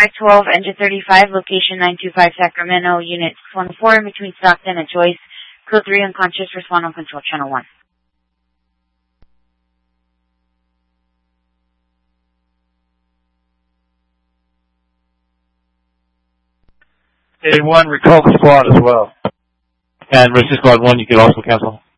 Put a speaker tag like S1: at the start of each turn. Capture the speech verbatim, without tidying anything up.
S1: five twelve, engine thirty-five, location nine two five Sacramento, unit six one four, in between Stockton and Joyce. Code three, unconscious, respond on control, channel one.
S2: A one, recall the squad as well.
S3: And Rescue Squad one, you could also cancel.